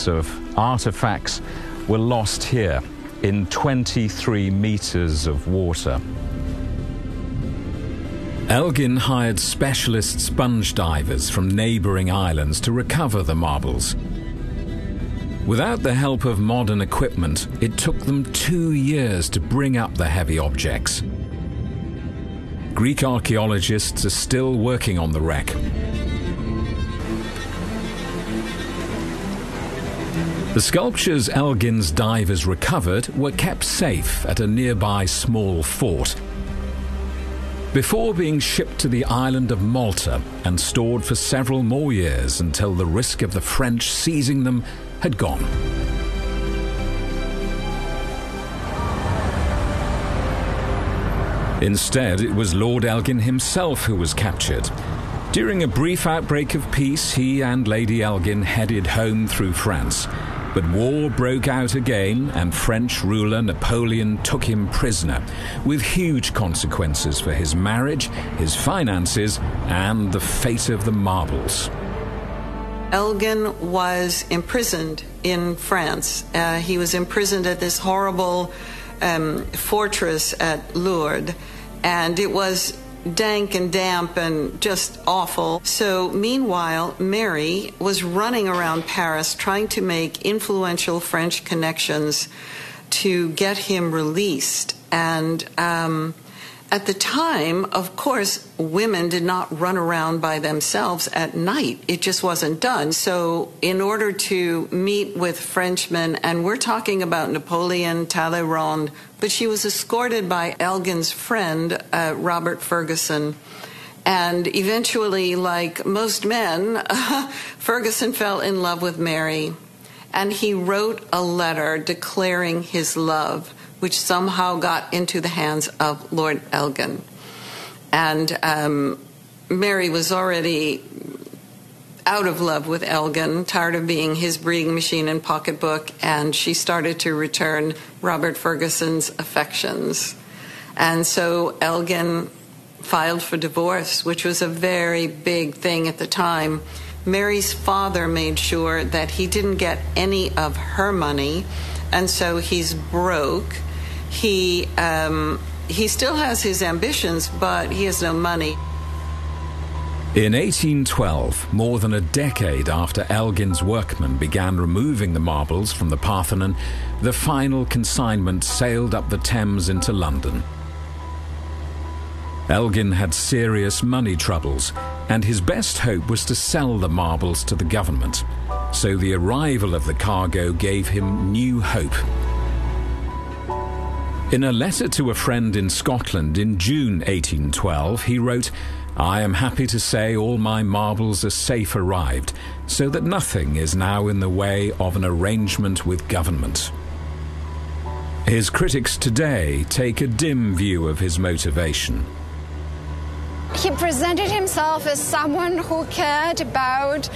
tons of artifacts were lost here in 23 meters of water. Elgin hired specialist sponge divers from neighbouring islands to recover the marbles. Without the help of modern equipment, it took them 2 years to bring up the heavy objects. Greek archaeologists are still working on the wreck. The sculptures Elgin's divers recovered were kept safe at a nearby small fort, before being shipped to the island of Malta and stored for several more years until the risk of the French seizing them had gone. Instead, it was Lord Elgin himself who was captured. During a brief outbreak of peace, he and Lady Elgin headed home through France. But war broke out again, and French ruler Napoleon took him prisoner, with huge consequences for his marriage, his finances, and the fate of the marbles. Elgin was imprisoned in France. He was imprisoned at this horrible fortress at Lourdes, and it was dank and damp and just awful. So meanwhile, Mary was running around Paris trying to make influential French connections to get him released. And at the time, of course, women did not run around by themselves at night. It just wasn't done. So in order to meet with Frenchmen, and we're talking about Napoleon, Talleyrand, but she was escorted by Elgin's friend, Robert Ferguson. And eventually, like most men, Ferguson fell in love with Mary. And he wrote a letter declaring his love, which somehow got into the hands of Lord Elgin. And Mary was already out of love with Elgin, tired of being his breeding machine and pocketbook, and she started to return Robert Ferguson's affections. And so Elgin filed for divorce, which was a very big thing at the time. Mary's father made sure that he didn't get any of her money, and so he's broke. He still has his ambitions, but he has no money. In 1812, more than a decade after Elgin's workmen began removing the marbles from the Parthenon, the final consignment sailed up the Thames into London. Elgin had serious money troubles, and his best hope was to sell the marbles to the government. So the arrival of the cargo gave him new hope. In a letter to a friend in Scotland in June 1812, he wrote, "I am happy to say all my marbles are safe arrived, so that nothing is now in the way of an arrangement with government." His critics today take a dim view of his motivation. He presented himself as someone who cared about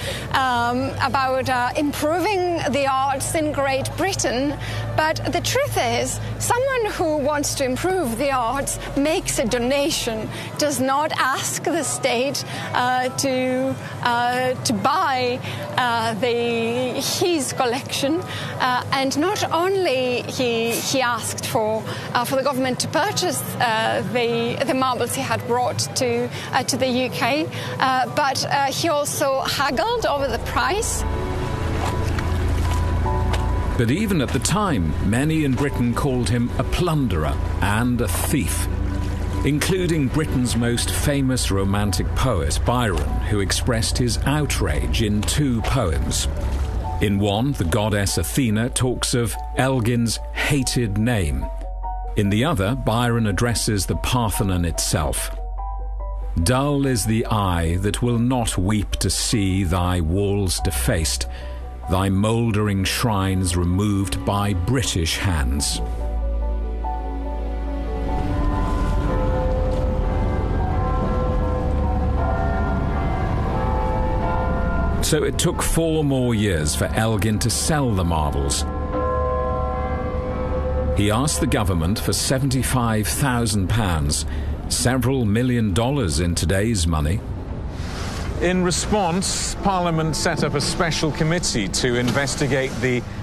improving the arts in Great Britain, but the truth is, someone who wants to improve the arts makes a donation, does not ask the state to buy his collection, and not only he asked for the government to purchase the marbles he had brought to the UK, but he also haggled over the price. But even at the time, many in Britain called him a plunderer and a thief, including Britain's most famous romantic poet, Byron, who expressed his outrage in 2 poems. In one, the goddess Athena talks of Elgin's hated name. In the other, Byron addresses the Parthenon itself. "Dull is the eye that will not weep to see thy walls defaced, thy mouldering shrines removed by British hands." So it took 4 more years for Elgin to sell the marbles. He asked the government for £75,000, several $1 million in today's money. In response, Parliament set up a special committee to investigate the